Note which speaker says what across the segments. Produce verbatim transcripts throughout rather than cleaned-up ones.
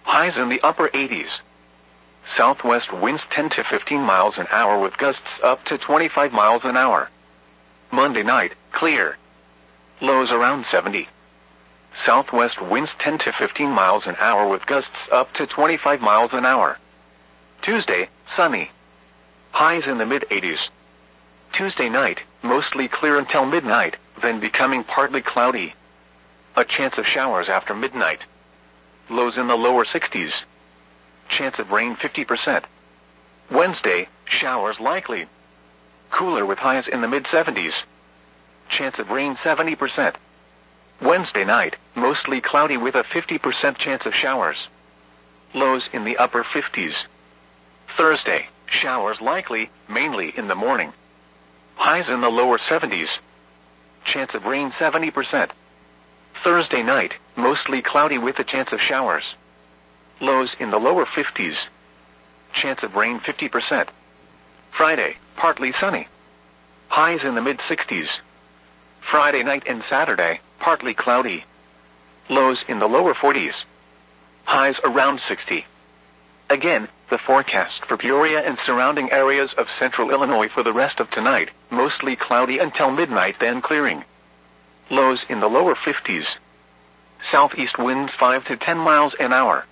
Speaker 1: Highs in the upper eighties. Southwest winds ten to fifteen miles an hour with gusts up to twenty-five miles an hour. Monday night, clear. Lows around seventy. Southwest winds ten to fifteen miles an hour with gusts up to twenty-five miles an hour. Tuesday, sunny. Highs in the mid eighties. Tuesday night, mostly clear until midnight, then becoming partly cloudy. A chance of showers after midnight. Lows in the lower sixties. Chance of rain fifty percent. Wednesday, showers likely. Cooler with highs in the mid seventies. Chance of rain seventy percent. Wednesday night, mostly cloudy with a fifty percent chance of showers. Lows in the upper fifties. Thursday, showers likely, mainly in the morning. Highs in the lower seventies. Chance of rain seventy percent. Thursday night, mostly cloudy with a chance of showers. Lows in the lower fifties. Chance of rain fifty percent. Friday, partly sunny. Highs in the mid sixties. Friday night and Saturday, partly cloudy. Lows in the lower forties. Highs around sixty. Again, the forecast for Peoria and surrounding areas of central Illinois for the rest of tonight, mostly cloudy until midnight, then clearing. Lows in the lower fifties. Southeast winds five to ten miles an hour.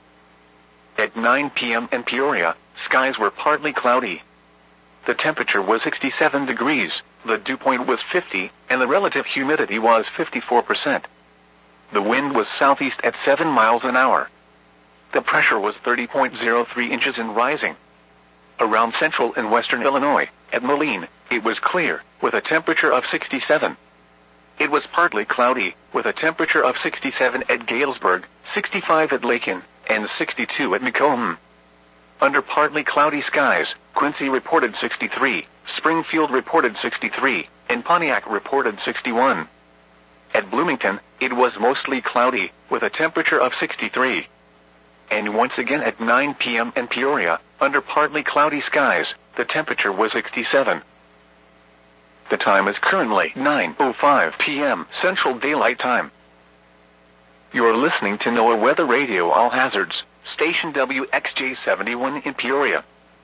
Speaker 1: At nine p.m. in Peoria, skies were partly cloudy. The temperature was sixty-seven degrees, the dew point was fifty, and the relative humidity was fifty-four percent. The wind was southeast at seven miles an hour. The pressure was thirty point zero three inches and rising. Around central and western Illinois, at Moline, it was clear, with a temperature of sixty-seven. It was partly cloudy, with a temperature of sixty-seven at Galesburg, sixty-five at Lakin, and sixty-two at Macomb. Under partly cloudy skies, Quincy reported sixty-three, Springfield reported sixty-three, and Pontiac reported sixty-one. At Bloomington, it was mostly cloudy, with a temperature of sixty-three. And once again at nine p.m. in Peoria, under partly cloudy skies, the temperature was sixty-seven. The time is currently nine oh five p.m. Central Daylight Time. You're listening to NOAA Weather Radio All Hazards, station W X J seventy-one in Peoria.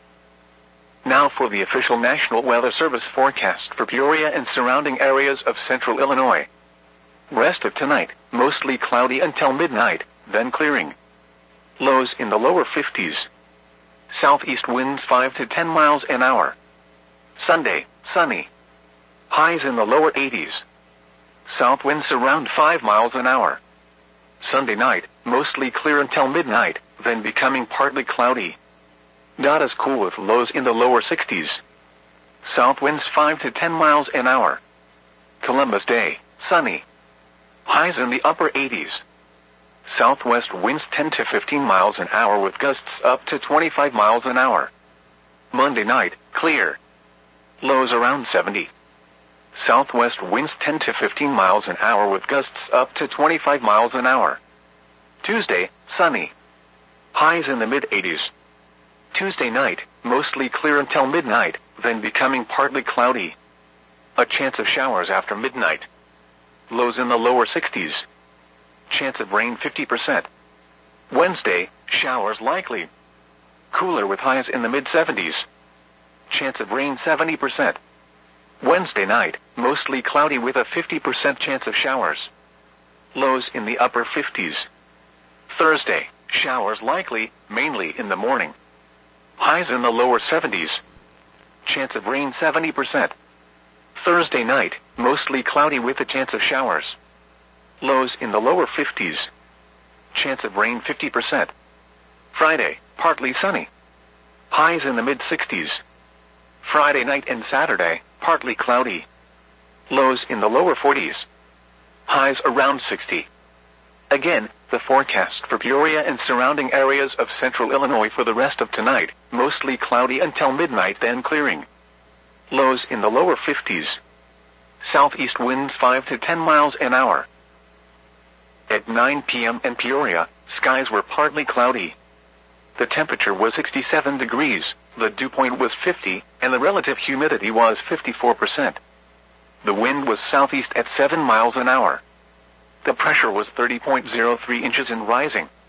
Speaker 1: Now for the official National Weather Service forecast for Peoria and surrounding areas of central Illinois. Rest of tonight, mostly cloudy until midnight, then clearing. Lows in the lower fifties. Southeast winds five to ten miles an hour. Sunday, sunny. Highs in the lower eighties. South winds around five miles an hour. Sunday night, mostly clear until midnight, then becoming partly cloudy. Not as cool with lows in the lower sixties. South winds five to ten miles an hour. Columbus Day, sunny. Highs in the upper eighties. Southwest winds ten to fifteen miles an hour with gusts up to twenty-five miles an hour. Monday night, clear. Lows around seventy. Southwest winds ten to fifteen miles an hour with gusts up to twenty-five miles an hour. Tuesday, sunny. Highs in the mid eighties. Tuesday night, mostly clear until midnight, then becoming partly cloudy. A chance of showers after midnight. Lows in the lower sixties. Chance of rain fifty percent. Wednesday, showers likely. Cooler with highs in the mid seventies. Chance of rain seventy percent. Wednesday night, mostly cloudy with a fifty percent chance of showers. Lows in the upper fifties. Thursday, showers likely, mainly in the morning. Highs in the lower seventies. Chance of rain seventy percent. Thursday night, mostly cloudy with a chance of showers. Lows in the lower fifties. Chance of rain fifty percent. Friday, partly sunny. Highs in the mid sixties. Friday night and Saturday, partly cloudy. Lows in the lower forties. Highs around sixty. Again, the forecast for Peoria and surrounding areas of central Illinois for the rest of tonight, mostly cloudy until midnight, then clearing. Lows in the lower fifties. Southeast winds five to ten miles an hour. At nine p.m. in Peoria, skies were partly cloudy. The temperature was sixty-seven degrees, the dew point was fifty, and the relative humidity was fifty-four percent. The wind was southeast at seven miles an hour. The pressure was thirty point zero three inches and rising.